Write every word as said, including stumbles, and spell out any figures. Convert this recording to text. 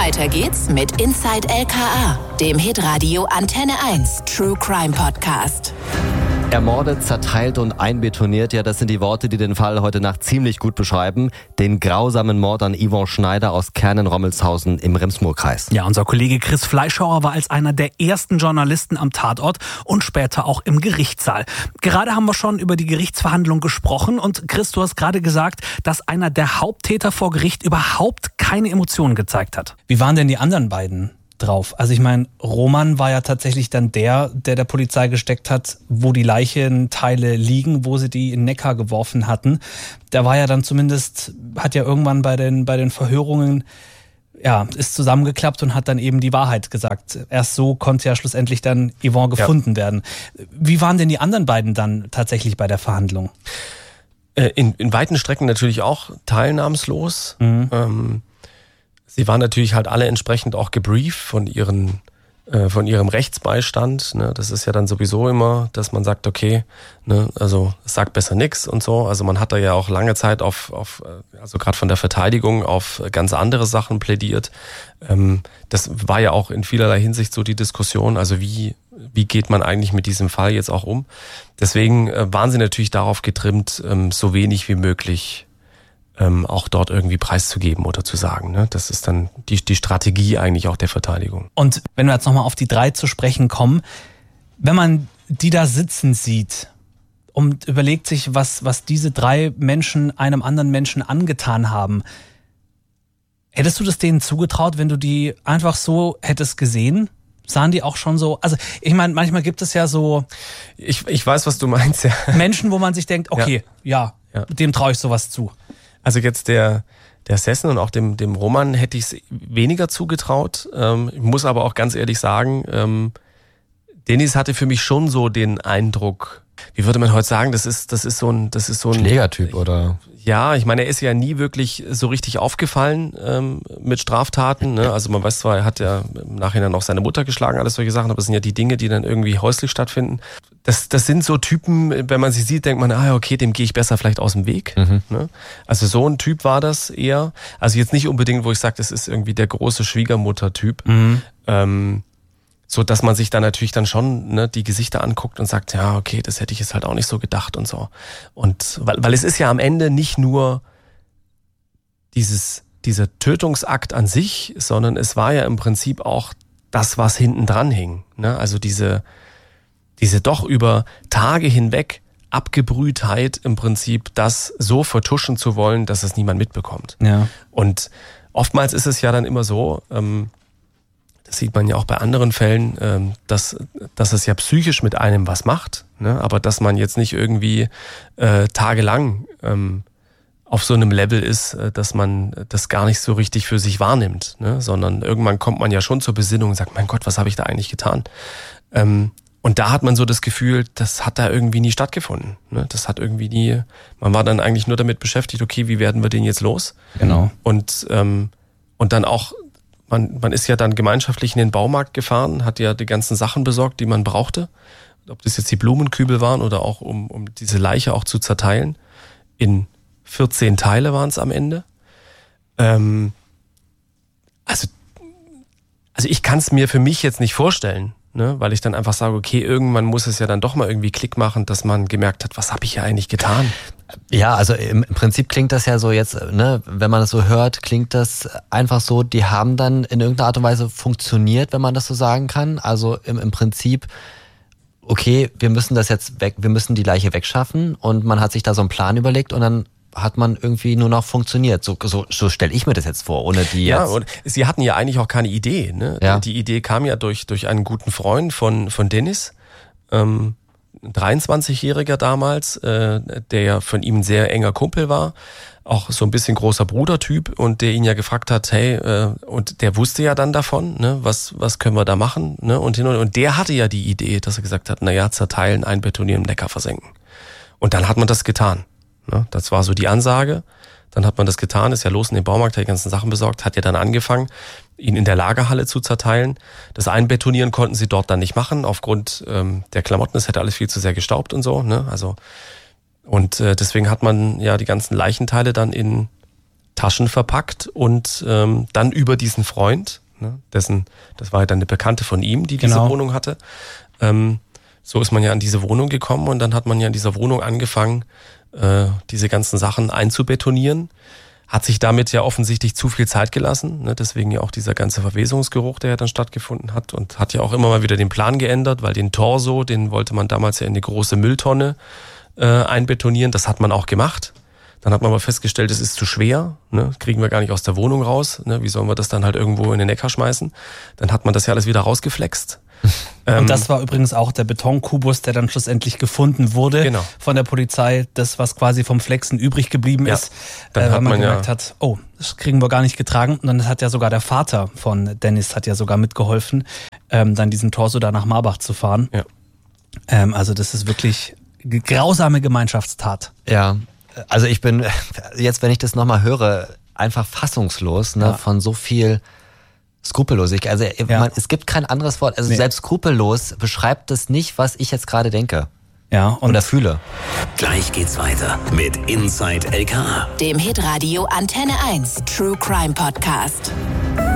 Weiter geht's mit Inside L K A, dem Hitradio Antenne eins True Crime Podcast. Ermordet, zerteilt und einbetoniert, ja, das sind die Worte, die den Fall heute Nacht ziemlich gut beschreiben. Den grausamen Mord an Yvonne Schneider aus Kernen-Rommelshausen im Rems-Murr-Kreis. Ja, unser Kollege Chris Fleischhauer war als einer der ersten Journalisten am Tatort und später auch im Gerichtssaal. Gerade haben wir schon über die Gerichtsverhandlung gesprochen und Chris, du hast gerade gesagt, dass einer der Haupttäter vor Gericht überhaupt keine Emotionen gezeigt hat. Wie waren denn die anderen beiden drauf? Also ich meine, Roman war ja tatsächlich dann der, der der Polizei gesteckt hat, wo die Leichenteile liegen, wo sie die in den Neckar geworfen hatten. Der war ja dann zumindest, hat ja irgendwann bei den, bei den Verhörungen, ja, ist zusammengeklappt und hat dann eben die Wahrheit gesagt. Erst so konnte ja schlussendlich dann Yvonne gefunden ja. werden. Wie waren denn die anderen beiden dann tatsächlich bei der Verhandlung? In, in weiten Strecken natürlich auch teilnahmslos. Mhm. Ähm, Sie waren natürlich halt alle entsprechend auch gebrieft von ihren, äh, von ihrem Rechtsbeistand. Ne? Das ist ja dann sowieso immer, dass man sagt, okay, ne, also sag besser nix und so. Also man hat da ja auch lange Zeit auf, auf also gerade von der Verteidigung auf ganz andere Sachen plädiert. Ähm, das war ja auch in vielerlei Hinsicht so die Diskussion. Also wie wie geht man eigentlich mit diesem Fall jetzt auch um? Deswegen äh, waren sie natürlich darauf getrimmt, ähm, so wenig wie möglich Ähm, auch dort irgendwie preiszugeben oder zu sagen. Ne? Das ist dann die, die Strategie eigentlich auch der Verteidigung. Und wenn wir jetzt nochmal auf die drei zu sprechen kommen, wenn man die da sitzen sieht und überlegt sich, was, was diese drei Menschen einem anderen Menschen angetan haben, hättest du das denen zugetraut, wenn du die einfach so hättest gesehen? Sahen die auch schon so, also ich meine, manchmal gibt es ja so... Ich, ich weiß, was du meinst, ja. Menschen, wo man sich denkt, okay, ja, ja, ja. dem traue ich sowas zu. Also jetzt der der Sessen und auch dem dem Roman hätte ich es weniger zugetraut. Ähm, ich muss aber auch ganz ehrlich sagen, ähm, Dennis hatte für mich schon so den Eindruck, wie würde man heute sagen, das ist das ist so ein das ist so ein Schlägertyp oder? Ja, ich meine, er ist ja nie wirklich so richtig aufgefallen ähm, mit Straftaten. Ne? Also man weiß zwar, er hat ja im Nachhinein auch seine Mutter geschlagen, alles solche Sachen, aber das sind ja die Dinge, die dann irgendwie häuslich stattfinden. Das, das sind so Typen, wenn man sie sieht, denkt man, ah okay, dem gehe ich besser vielleicht aus dem Weg. Mhm. Ne? Also so ein Typ war das eher. Also jetzt nicht unbedingt, wo ich sage, das ist irgendwie der große Schwiegermutter-Typ. Mhm. Ähm, so dass man sich dann natürlich dann schon ne, die Gesichter anguckt und sagt, ja, okay, das hätte ich jetzt halt auch nicht so gedacht und so. Und weil, weil es ist ja am Ende nicht nur dieses, dieser Tötungsakt an sich, sondern es war ja im Prinzip auch das, was hinten dran hing. Ne? Also diese, diese doch über Tage hinweg Abgebrühtheit im Prinzip, das so vertuschen zu wollen, dass es niemand mitbekommt. Ja. Und oftmals ist es ja dann immer so, ähm, das sieht man ja auch bei anderen Fällen, dass, dass es ja psychisch mit einem was macht, ne? Aber dass man jetzt nicht irgendwie äh, tagelang ähm, auf so einem Level ist, dass man das gar nicht so richtig für sich wahrnimmt, ne? Sondern irgendwann kommt man ja schon zur Besinnung und sagt, mein Gott, was habe ich da eigentlich getan? Ähm, und da hat man so das Gefühl, das hat da irgendwie nie stattgefunden. Ne? Das hat irgendwie nie, man war dann eigentlich nur damit beschäftigt, okay, wie werden wir den jetzt los? Genau. Und, ähm, und dann auch Man, man ist ja dann gemeinschaftlich in den Baumarkt gefahren, hat ja die ganzen Sachen besorgt, die man brauchte. Ob das jetzt die Blumenkübel waren oder auch um, um diese Leiche auch zu zerteilen. In vierzehn Teile waren es am Ende. Ähm, also, also ich kann es mir für mich jetzt nicht vorstellen, ne? Weil ich dann einfach sage, okay, irgendwann muss es ja dann doch mal irgendwie Klick machen, dass man gemerkt hat, was habe ich ja eigentlich getan? Ja, also im Prinzip klingt das ja so jetzt, ne, wenn man das so hört, klingt das einfach so, die haben dann in irgendeiner Art und Weise funktioniert, wenn man das so sagen kann. Also im, im Prinzip, okay, wir müssen das jetzt weg, wir müssen die Leiche wegschaffen und man hat sich da so einen Plan überlegt und dann hat man irgendwie nur noch funktioniert. So, so, so stelle ich mir das jetzt vor, ohne die jetzt... Ja, und sie hatten ja eigentlich auch keine Idee. Ne? Ja. Die Idee kam ja durch, durch einen guten Freund von, von Dennis, ähm, ein dreiundzwanzigjähriger damals, äh, der ja von ihm ein sehr enger Kumpel war, auch so ein bisschen großer Brudertyp und der ihn ja gefragt hat, hey, äh, und der wusste ja dann davon, ne, was was können wir da machen, ne, und hin und, und der hatte ja die Idee, dass er gesagt hat, na ja, zerteilen, einbetonieren, im Neckar versenken. Und dann hat man das getan, ne, das war so die Ansage. Dann hat man das getan, ist ja los in den Baumarkt, hat die ganzen Sachen besorgt, hat ja dann angefangen, ihn in der Lagerhalle zu zerteilen. Das Einbetonieren konnten sie dort dann nicht machen, aufgrund ähm, der Klamotten, es hätte alles viel zu sehr gestaubt und so, ne? Also und äh, deswegen hat man ja die ganzen Leichenteile dann in Taschen verpackt und ähm, dann über diesen Freund, ne, dessen, das war ja dann eine Bekannte von ihm, die diese Genau. Wohnung hatte. Ähm, so ist man ja an diese Wohnung gekommen und dann hat man ja in dieser Wohnung angefangen, äh, diese ganzen Sachen einzubetonieren. Hat sich damit ja offensichtlich zu viel Zeit gelassen, ne, deswegen ja auch dieser ganze Verwesungsgeruch, der ja dann stattgefunden hat und hat ja auch immer mal wieder den Plan geändert, weil den Torso, den wollte man damals ja in eine große Mülltonne äh, einbetonieren, das hat man auch gemacht. Dann hat man aber festgestellt, es ist zu schwer, ne? Kriegen wir gar nicht aus der Wohnung raus, ne? Wie sollen wir das dann halt irgendwo in den Neckar schmeißen? Dann hat man das ja alles wieder rausgeflext. Und ähm, das war übrigens auch der Betonkubus, der dann schlussendlich gefunden wurde Genau. von der Polizei, das, was quasi vom Flexen übrig geblieben Ja. ist, Dann äh, hat weil man man ja- gemerkt hat, oh, das kriegen wir gar nicht getragen. Und dann hat ja sogar der Vater von Dennis hat ja sogar mitgeholfen, ähm, dann diesen Torso da nach Marbach zu fahren. Ja. Ähm, also das ist wirklich g- grausame Gemeinschaftstat. Ja, also ich bin jetzt, wenn ich das nochmal höre, einfach fassungslos, ne, Ja. von so viel Skrupellosigkeit. Also Ja. man, es gibt kein anderes Wort. Also Nee. selbst skrupellos beschreibt es nicht, was ich jetzt gerade denke Ja, und oder fühle. Gleich geht's weiter mit Inside L K A. Dem Hitradio Antenne eins True Crime Podcast.